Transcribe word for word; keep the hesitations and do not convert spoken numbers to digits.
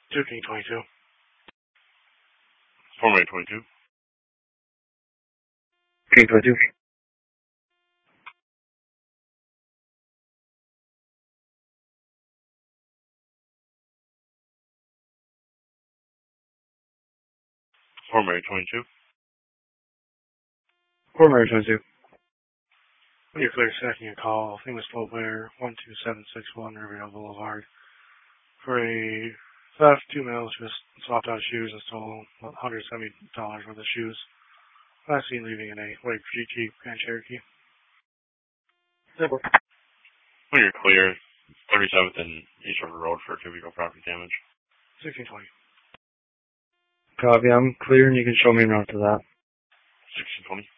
two King twenty-two. Formula twenty-two. King twenty-two. Formula twenty-two. Formula twenty-two. When you're clear, second your call, famous Floatware, one two seven six one Riverdale Boulevard. For a theft, two males just swapped out shoes and stole one hundred seventy dollars worth of shoes. Last seen leaving in a white Jeep Grand Cherokee. Simple. When you're clear, thirty-seventh and East River Road for two vehicle property damage. sixteen twenty. Copy, I'm clear and you can show me around to that. sixteen twenty.